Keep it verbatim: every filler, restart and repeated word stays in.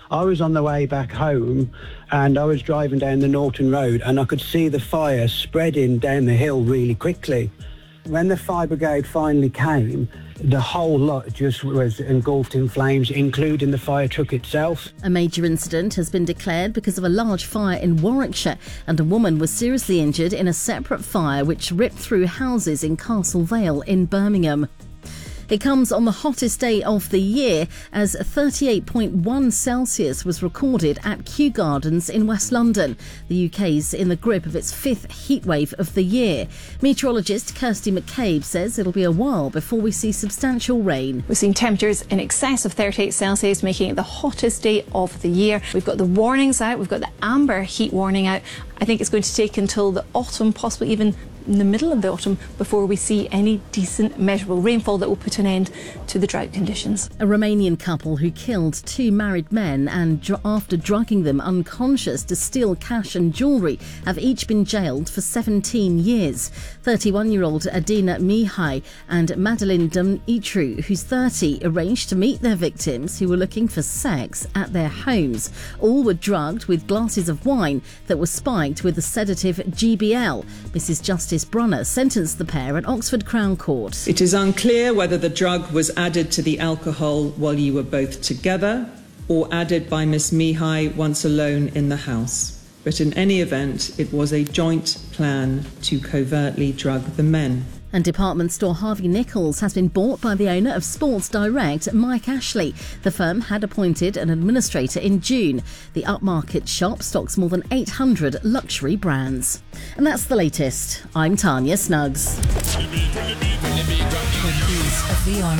I was on the way back home and I was driving down the Norton Road and I could see the fire spreading down the hill really quickly. When the fire brigade finally came, the whole lot just was engulfed in flames, including the fire truck itself. A major incident has been declared because of a large fire in Warwickshire, and a woman was seriously injured in a separate fire which ripped through houses in Castle Vale in Birmingham. It comes on the hottest day of the year as thirty-eight point one Celsius was recorded at Kew Gardens in West London. The U K's in the grip of its fifth heatwave of the year. Meteorologist Kirsty McCabe says it'll be a while before we see substantial rain. We've seen temperatures in excess of thirty-eight Celsius, making it the hottest day of the year. We've got the warnings out, we've got the amber heat warning out. I think it's going to take until the autumn, possibly even in the middle of the autumn, before we see any decent measurable rainfall that will put an end to the drought conditions. A Romanian couple who killed two married men and dr- after drugging them unconscious to steal cash and jewellery have each been jailed for seventeen years. thirty-one-year-old Adina Mihai and Madeline Dumitru, who's thirty, arranged to meet their victims who were looking for sex at their homes. All were drugged with glasses of wine that were spiked with the sedative G B L. Missus Justice Brunner sentenced the pair at Oxford Crown Court. It is unclear whether the drug was added to the alcohol while you were both together or added by Miss Mihai once alone in the house. But in any event, it was a joint plan to covertly drug the men. And department store Harvey Nichols has been bought by the owner of Sports Direct, Mike Ashley. The firm had appointed an administrator in June. The upmarket shop stocks more than eight hundred luxury brands. And that's the latest. I'm Tanya Snuggs.